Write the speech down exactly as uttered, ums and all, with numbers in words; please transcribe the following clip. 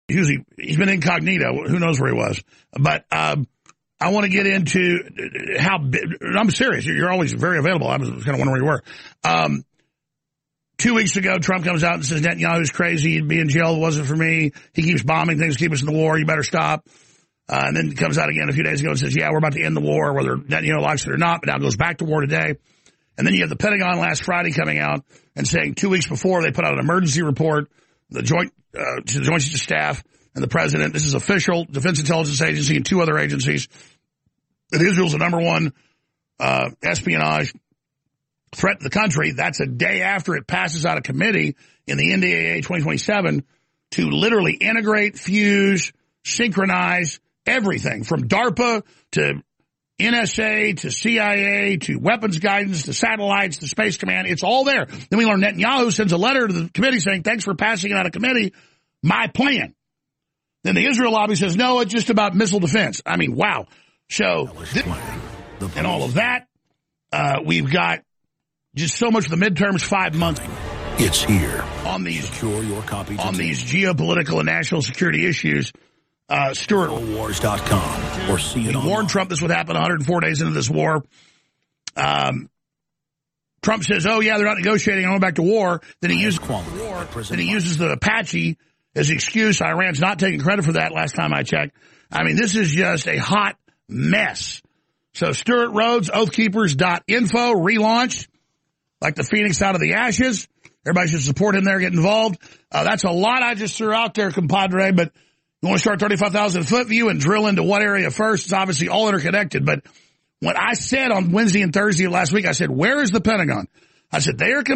usually he's been incognito. Who knows where he was? But um, I want to get into how I'm serious. You're always very available. I was kind of wondering where you were. Um, two weeks ago, Trump comes out and says Netanyahu's crazy. He'd be in jail if it wasn't for me. He keeps bombing things, keep us in the war. You better stop. Uh, and then comes out again a few days ago and says, yeah, we're about to end the war, whether Netanyahu likes it or not. But now goes back to war today. And then you have the Pentagon last Friday coming out and saying two weeks before they put out an emergency report, the joint, uh, to the Joint Chiefs of Staff and the President. This is official, Defense Intelligence Agency and two other agencies, that Israel's the number one uh, espionage threat to the country. That's a day after it passes out of committee in the N D A A twenty twenty-seven to literally integrate, fuse, synchronize everything from DARPA to N S A to C I A to weapons guidance to satellites to Space Command. It's all there. Then we learn Netanyahu sends a letter to the committee saying, thanks for passing it out of committee. My plan. Then the Israel lobby says, no, it's just about missile defense. I mean, wow. So, and all of that, uh, we've got just so much for the midterms, five months. It's here. On these, Secure your copy on these geopolitical and national security issues. Uh, Stuart Wars dot com or see it he warned Trump this would happen one hundred four days into this war. Um, Trump says, oh, yeah, they're not negotiating. I'm going back to war. Then he uses war. Then he uses the Apache as the excuse. Iran's not taking credit for that last time I checked. I mean, this is just a hot mess. So Stuart Rhodes, oath keepers dot info, relaunch, like the phoenix out of the ashes. Everybody should support him there, get involved. Uh, that's a lot I just threw out there, compadre, but you want to start thirty-five thousand foot view and drill into what area first? It's obviously all interconnected. But what I said on Wednesday and Thursday of last week, I said, where is the Pentagon? I said, they are